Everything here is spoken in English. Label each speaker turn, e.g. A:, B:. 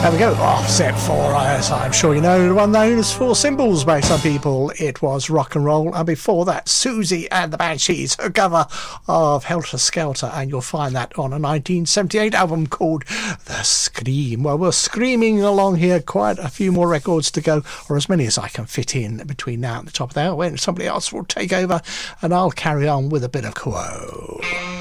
A: There we go, Offset 4, as I'm sure you know, the one known as Four Symbols by some people. It was rock and roll, and before that, Susie and the Banshees, a cover of Helter Skelter, and you'll find that on a 1978 album called The Scream. Well, we're screaming along here, quite a few more records to go, or as many as I can fit in between now and the top of the hour, when somebody else will take over, and I'll carry on with a bit of Quo.